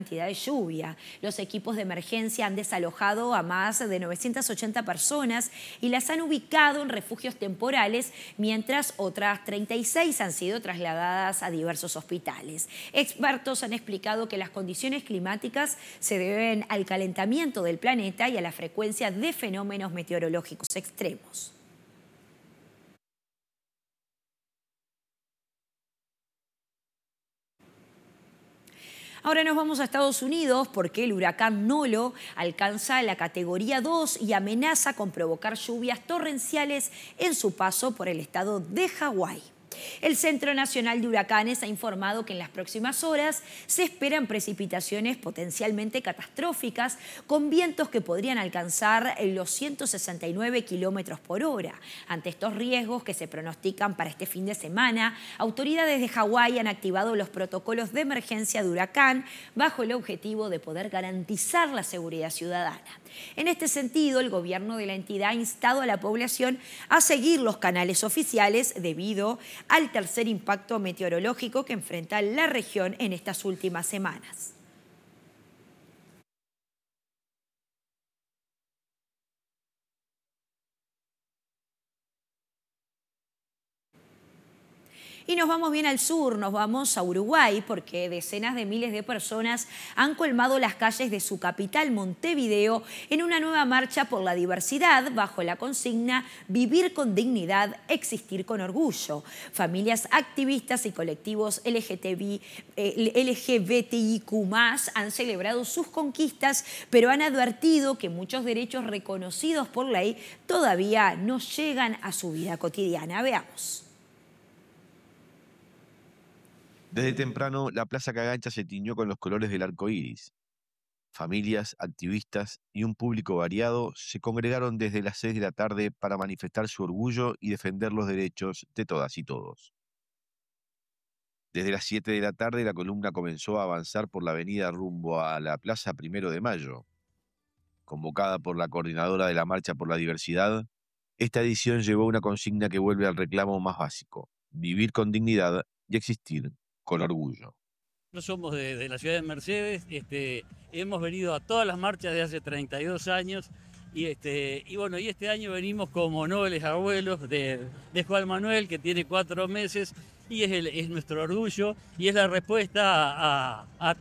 Cantidad de lluvia. Los equipos de emergencia han desalojado a más de 980 personas y las han ubicado en refugios temporales, mientras otras 36 han sido trasladadas a diversos hospitales. Expertos han explicado que las condiciones climáticas se deben al calentamiento del planeta y a la frecuencia de fenómenos meteorológicos extremos. Ahora nos vamos a Estados Unidos porque el huracán Nolo alcanza la categoría 2 y amenaza con provocar lluvias torrenciales en su paso por el estado de Hawái. El Centro Nacional de Huracanes ha informado que en las próximas horas se esperan precipitaciones potencialmente catastróficas con vientos que podrían alcanzar los 169 kilómetros por hora. Ante estos riesgos que se pronostican para este fin de semana, autoridades de Hawái han activado los protocolos de emergencia de huracán bajo el objetivo de poder garantizar la seguridad ciudadana. En este sentido, el gobierno de la entidad ha instado a la población a seguir los canales oficiales debido al tercer impacto meteorológico que enfrenta la región en estas últimas semanas. Y nos vamos bien al sur, nos vamos a Uruguay, porque decenas de miles de personas han colmado las calles de su capital, Montevideo, en una nueva marcha por la diversidad bajo la consigna Vivir con dignidad, existir con orgullo. Familias activistas y colectivos LGBTIQ+ han celebrado sus conquistas, pero han advertido que muchos derechos reconocidos por ley todavía no llegan a su vida cotidiana. Veamos. Desde temprano, la Plaza Cagancha se tiñó con los colores del arco iris. Familias, activistas y un público variado se congregaron desde las 6 de la tarde para manifestar su orgullo y defender los derechos de todas y todos. Desde las 7 de la tarde, la columna comenzó a avanzar por la avenida rumbo a la Plaza 1 de Mayo. Convocada por la coordinadora de la Marcha por la Diversidad, esta edición llevó una consigna que vuelve al reclamo más básico: vivir con dignidad y existir con orgullo. No somos de la ciudad de Mercedes, hemos venido a todas las marchas de hace 32 años y bueno, y este año venimos como nobles abuelos de Juan Manuel, que tiene 4 meses y es nuestro orgullo y es la respuesta a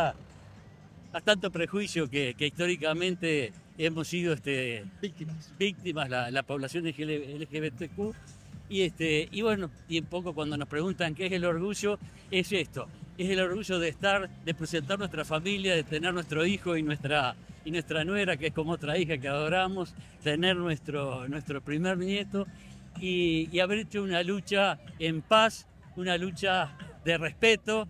tanto prejuicio que históricamente hemos sido víctimas la población LGBTQ. Y bueno, y un poco cuando nos preguntan qué es el orgullo, es esto, es el orgullo de presentar nuestra familia, de tener nuestro hijo y nuestra nuera, que es como otra hija que adoramos, tener nuestro primer nieto y haber hecho una lucha en paz, una lucha de respeto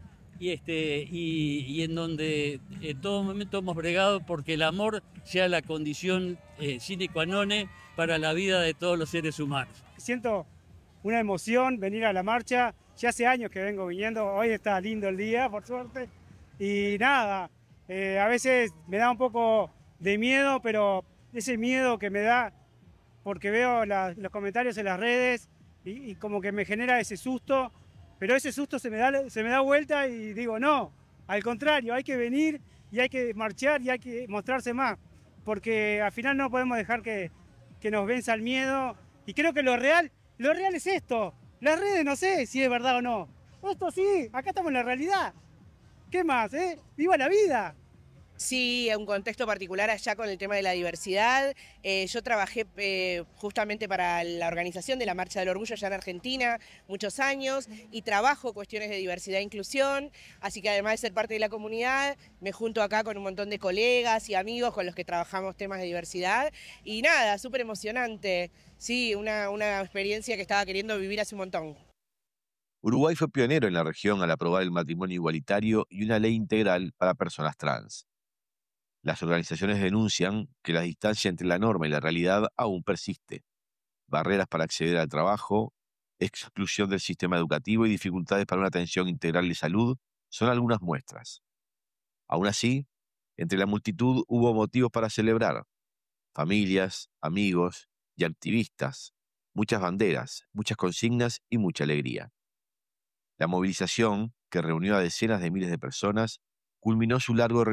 y en donde en todo momento hemos bregado porque el amor sea la condición sine qua non para la vida de todos los seres humanos. Siento una emoción venir a la marcha, ya hace años que vengo viniendo, hoy está lindo el día, por suerte, y nada, a veces me da un poco de miedo, pero ese miedo que me da porque veo los comentarios en las redes y como que me genera ese susto, pero ese susto se me da vuelta y digo, no, al contrario, hay que venir y hay que marchar y hay que mostrarse más, porque al final no podemos dejar que nos venza el miedo, y creo que lo real es esto. Las redes no sé si es verdad o no. Esto sí, acá estamos en la realidad. ¿Qué más, ¡Viva la vida! Sí, un contexto particular allá con el tema de la diversidad. Yo trabajé justamente para la organización de la Marcha del Orgullo allá en Argentina muchos años y trabajo cuestiones de diversidad e inclusión, así que además de ser parte de la comunidad, me junto acá con un montón de colegas y amigos con los que trabajamos temas de diversidad y nada, súper emocionante. Sí, una experiencia que estaba queriendo vivir hace un montón. Uruguay fue pionero en la región al aprobar el matrimonio igualitario y una ley integral para personas trans. Las organizaciones denuncian que la distancia entre la norma y la realidad aún persiste. Barreras para acceder al trabajo, exclusión del sistema educativo y dificultades para una atención integral de salud son algunas muestras. Aún así, entre la multitud hubo motivos para celebrar. Familias, amigos y activistas, muchas banderas, muchas consignas y mucha alegría. La movilización, que reunió a decenas de miles de personas, culminó su largo